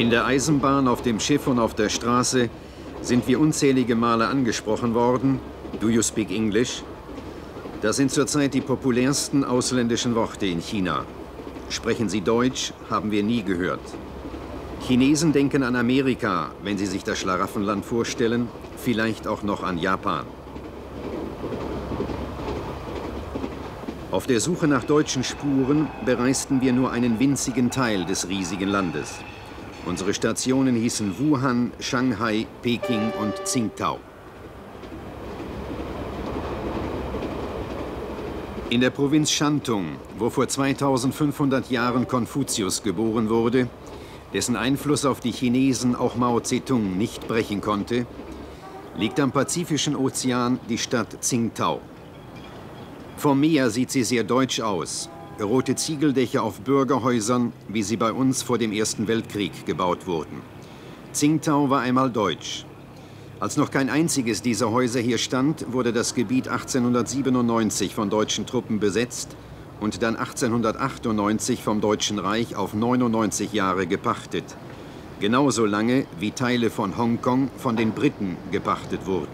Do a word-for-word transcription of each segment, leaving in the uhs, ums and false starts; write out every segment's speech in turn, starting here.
In der Eisenbahn, auf dem Schiff und auf der Straße sind wir unzählige Male angesprochen worden. Do you speak English? Das sind zurzeit die populärsten ausländischen Worte in China. Sprechen Sie Deutsch, haben wir nie gehört. Chinesen denken an Amerika, wenn sie sich das Schlaraffenland vorstellen, vielleicht auch noch an Japan. Auf der Suche nach deutschen Spuren bereisten wir nur einen winzigen Teil des riesigen Landes. Unsere Stationen hießen Wuhan, Shanghai, Peking und Tsingtao. In der Provinz Shantung, wo vor zweitausendfünfhundert Jahren Konfuzius geboren wurde, dessen Einfluss auf die Chinesen auch Mao Zedong nicht brechen konnte, liegt am Pazifischen Ozean die Stadt Tsingtao. Vom Meer sieht sie sehr deutsch aus. Rote Ziegeldächer auf Bürgerhäusern, wie sie bei uns vor dem Ersten Weltkrieg gebaut wurden. Tsingtao war einmal deutsch. Als noch kein einziges dieser Häuser hier stand, wurde das Gebiet achtzehnhundertsiebenundneunzig von deutschen Truppen besetzt und dann achtzehnhundertachtundneunzig vom Deutschen Reich auf neunundneunzig Jahre gepachtet. Genauso lange, wie Teile von Hongkong von den Briten gepachtet wurden.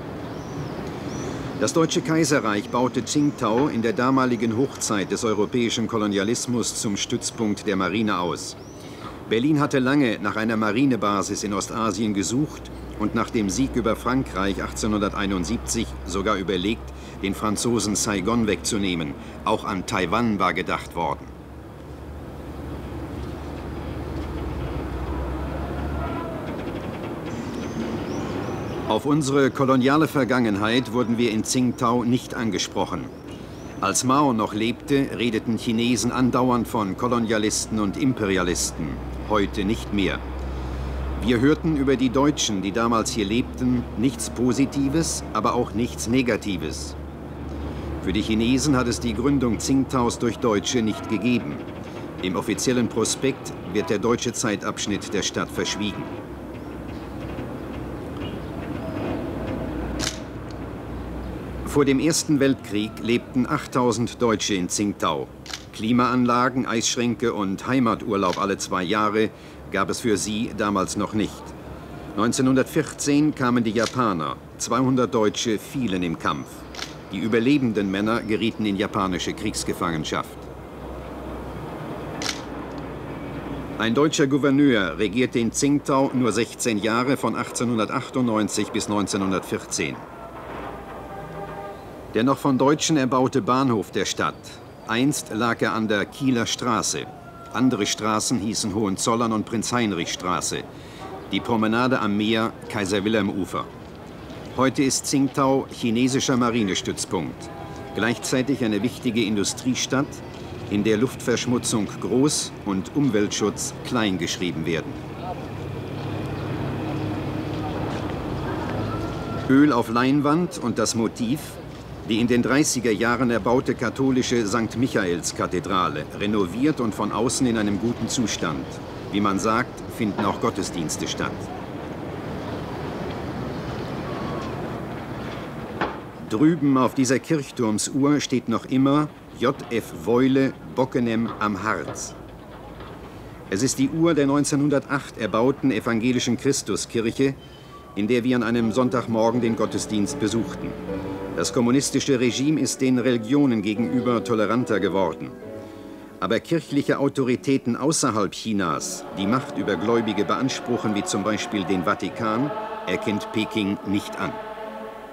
Das Deutsche Kaiserreich baute Tsingtao in der damaligen Hochzeit des europäischen Kolonialismus zum Stützpunkt der Marine aus. Berlin hatte lange nach einer Marinebasis in Ostasien gesucht und nach dem Sieg über Frankreich achtzehnhunderteinundsiebzig sogar überlegt, den Franzosen Saigon wegzunehmen. Auch an Taiwan war gedacht worden. Auf unsere koloniale Vergangenheit wurden wir in Tsingtao nicht angesprochen. Als Mao noch lebte, redeten Chinesen andauernd von Kolonialisten und Imperialisten. Heute nicht mehr. Wir hörten über die Deutschen, die damals hier lebten, nichts Positives, aber auch nichts Negatives. Für die Chinesen hat es die Gründung Tsingtaos durch Deutsche nicht gegeben. Im offiziellen Prospekt wird der deutsche Zeitabschnitt der Stadt verschwiegen. Vor dem Ersten Weltkrieg lebten achttausend Deutsche in Tsingtao. Klimaanlagen, Eisschränke und Heimaturlaub alle zwei Jahre gab es für sie damals noch nicht. neunzehnhundertvierzehn kamen die Japaner. zweihundert Deutsche fielen im Kampf. Die überlebenden Männer gerieten in japanische Kriegsgefangenschaft. Ein deutscher Gouverneur regierte in Tsingtao nur sechzehn Jahre von achtzehnhundertachtundneunzig bis neunzehnhundertvierzehn. Der noch von Deutschen erbaute Bahnhof der Stadt. Einst lag er an der Kieler Straße. Andere Straßen hießen Hohenzollern- und Prinz-Heinrich-Straße. Die Promenade am Meer, Kaiser-Wilhelm-Ufer. Heute ist Tsingtao chinesischer Marinestützpunkt. Gleichzeitig eine wichtige Industriestadt, in der Luftverschmutzung groß und Umweltschutz klein geschrieben werden. Öl auf Leinwand und das Motiv: die in den dreißiger Jahren erbaute katholische Sankt Michaels-Kathedrale, renoviert und von außen in einem guten Zustand. Wie man sagt, finden auch Gottesdienste statt. Drüben auf dieser Kirchturmsuhr steht noch immer J F Woyle, Bockenem am Harz. Es ist die Uhr der neunzehnhundertacht erbauten evangelischen Christuskirche, in der wir an einem Sonntagmorgen den Gottesdienst besuchten. Das kommunistische Regime ist den Religionen gegenüber toleranter geworden. Aber kirchliche Autoritäten außerhalb Chinas, die Macht über Gläubige beanspruchen, wie zum Beispiel den Vatikan, erkennt Peking nicht an.